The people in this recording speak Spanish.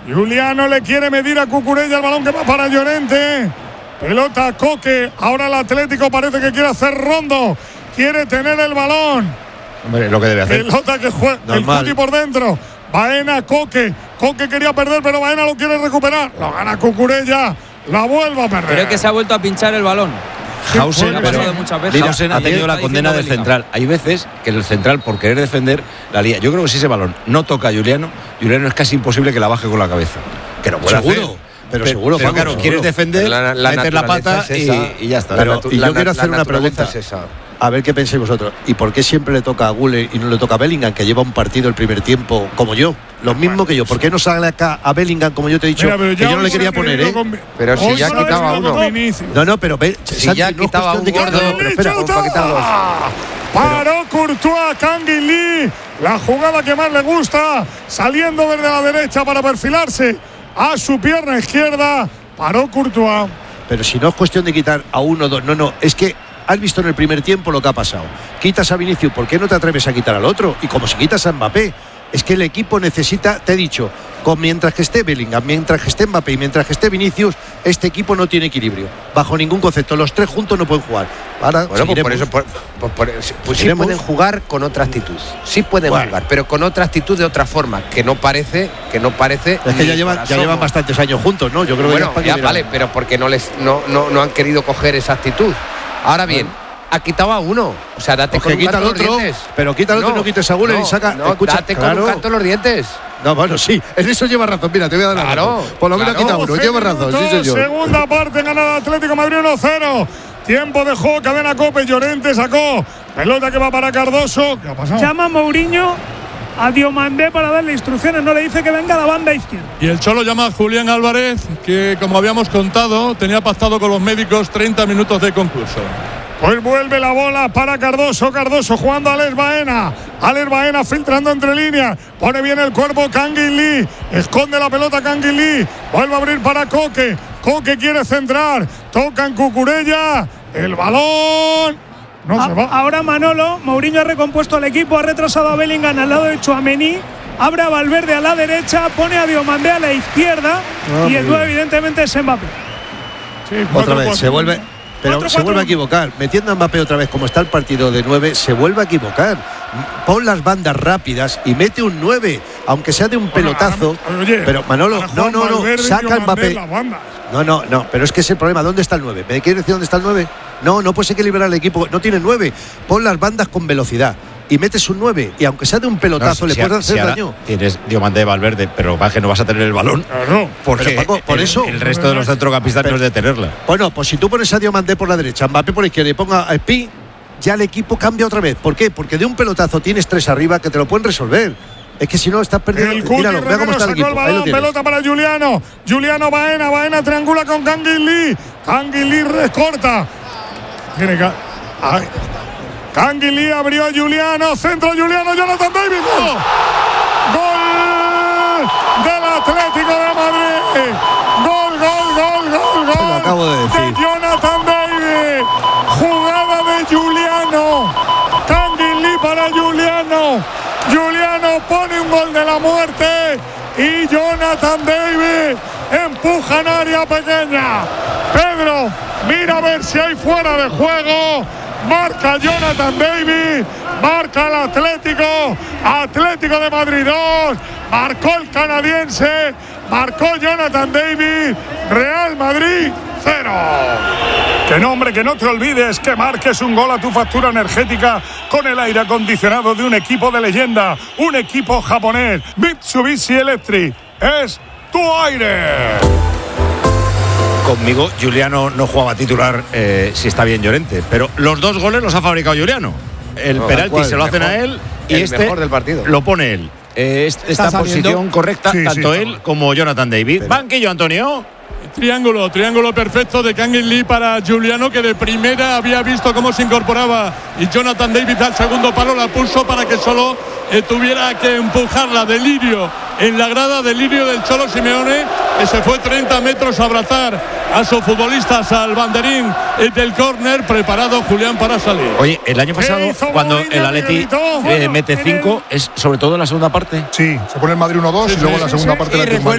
Juliano le quiere medir a Cucurella, el balón que va para Llorente. Pelota a Coque. Ahora el Atlético parece que quiere hacer rondo. Quiere tener el balón. Hombre, lo que debe hacer. Pelota que juega el Cuti por dentro. Baena, Coque. Coque quería perder, pero Baena lo quiere recuperar. Lo gana Cucurella. La vuelve a perder. Creo que se ha vuelto a pinchar el balón. Hausen ha tenido la condena del central. Hay veces que el central, por querer defender, la lía. Yo creo que si ese balón no toca a Juliano es casi imposible que la baje con la cabeza. Que no puede hacer. Pero seguro, Paco, claro, seguro. Quieres defender, meter la pata y ya está. Pero yo quiero hacer una pregunta. A ver qué pensáis vosotros. ¿Y por qué siempre le toca a Güler y no le toca a Bellingham, que lleva un partido el primer tiempo como yo? Lo mismo que yo. ¿Por qué no sale acá a Bellingham, como yo te he dicho? Mira, que yo no le quería poner, ¿eh? Pero si ya quitaba uno. No, pero si ya quitaba uno. Espera, paró Courtois, Canguilí. La jugada que más le gusta. Saliendo desde la derecha para perfilarse a su pierna izquierda. Paró Courtois. Pero si no es cuestión de quitar a uno o dos. No. Es que has visto en el primer tiempo lo que ha pasado. Quitas a Vinicius, ¿por qué no te atreves a quitar al otro? Y como si quitas a Mbappé, es que el equipo necesita, te he dicho, mientras que esté Bellingham, mientras que esté Mbappé y mientras que esté Vinicius, este equipo no tiene equilibrio. Bajo ningún concepto. Los tres juntos no pueden jugar. Ahora, bueno, pues por eso sí pueden jugar con otra actitud. Sí pueden jugar, pero con otra actitud de otra forma, que no parece. Es que ya llevan bastantes años juntos, ¿no? Yo creo que ya vale, pero porque no han querido coger esa actitud. Ahora bien, ha quitado a uno. O sea, date con un canto los dientes. Pero quita al otro y no quites a Güler y saca. Escucha, date con un canto los dientes. No, bueno, sí, en eso lleva razón. Mira, te voy a dar la razón. Por lo menos quita uno, lleva razón. Sí, señor. Segunda parte, ganada Atlético Madrid 1-0. Tiempo de juego, cadena Cope. Llorente sacó. Pelota que va para Cardoso. ¿Qué ha pasado? Llama Mourinho a Diomandé para darle instrucciones, no le dice que venga a la banda izquierda. Y el Cholo llama a Julián Álvarez, que como habíamos contado, tenía pactado con los médicos 30 minutos de concurso. Pues vuelve la bola para Cardoso. Cardoso jugando a Alex Baena. Alex Baena filtrando entre líneas. Pone bien el cuerpo Canguilí. Esconde la pelota Canguilí. Vuelve a abrir para Coque. Coque quiere centrar. Toca en Cucurella. El balón. No se va. Ahora Manolo. Mourinho ha recompuesto al equipo. Ha retrasado a Bellingham al lado de Tchouaméni. Abre a Valverde a la derecha. Pone a Diomandé a la izquierda. Y el 9 evidentemente es Mbappé. Sí, otra vez se vuelve. Pero se vuelve a equivocar. Metiendo a Mbappé otra vez, como está el partido de 9, se vuelve a equivocar. Pon las bandas rápidas y mete un 9, aunque sea de un pelotazo. Pero Manolo, no, saca a Mbappé. No, pero es que es el problema. ¿Dónde está el 9? ¿Me quieres decir dónde está el 9? No puedes equilibrar el equipo. No tiene 9. Pon las bandas con velocidad y metes un 9, y aunque sea de un pelotazo le puedes hacer daño. Tienes Diomandé, Valverde, pero va que no vas a tener el balón. Claro. Porque Paco, por eso el resto de los centrocampistas no es de tenerla. Bueno, pues si tú pones a Diomandé por la derecha, Mbappé por la izquierda y ponga a Spi, ya el equipo cambia otra vez. ¿Por qué? Porque de un pelotazo tienes 3 arriba que te lo pueden resolver. Es que si no estás perdiendo. El Cuti Míralo, vea cómo está el equipo. Balón, pelota para Juliano. Juliano Baena triangula con Canguilí. Canguilí recorta. Tiene que. Canguilí abrió a Juliano. Centro Juliano. Jonathan David. ¡Gol! Del Atlético de Madrid. Gol. Lo acabo de decir. De Jonathan David. Jugada de Juliano. Canguilí para Juliano. Juliano pone un gol de la muerte. Y Jonathan David empuja en área pequeña. Pedro, mira a ver si hay fuera de juego. Marca Jonathan David. Marca el Atlético de Madrid 2. Marcó el canadiense. Marcó Jonathan David. Real Madrid 0. Que no, hombre, que no te olvides que marques un gol a tu factura energética con el aire acondicionado de un equipo de leyenda, un equipo japonés. Mitsubishi Electric es tu aire. Conmigo Juliano no jugaba titular si está bien Llorente, pero los 2 goles los ha fabricado Juliano. El penalti se lo hacen a él y este mejor del partido lo pone él. Esta posición correcta, tanto él como Jonathan David. Banquillo, Antonio. Triángulo perfecto de Canguilí para Juliano, que de primera había visto cómo se incorporaba, y Jonathan David al segundo palo la puso para que solo tuviera que empujarla. Delirio en la grada, delirio del Cholo Simeone, que se fue 30 metros a abrazar a sus futbolistas al banderín del córner, preparado Julián para salir. Oye, el año pasado cuando el Atleti mete 5, es sobre todo en la segunda parte. Sí, se pone el Madrid 1-2 y luego en la segunda parte